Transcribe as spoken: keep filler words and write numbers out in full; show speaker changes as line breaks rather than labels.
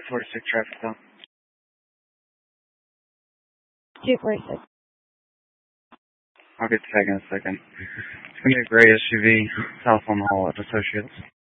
forty-six traffic stop.
two forty-six.
I'll get to that in a second. It's going to be a gray S U V, South on the Hall at Associates.